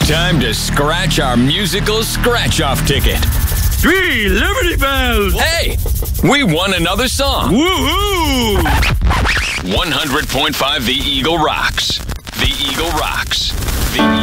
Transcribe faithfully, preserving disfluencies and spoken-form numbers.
Time to scratch our musical scratch-off ticket. Three Liberty Bells! Hey, we won another song. Woohoo! one hundred point five The Eagle rocks. The Eagle rocks. The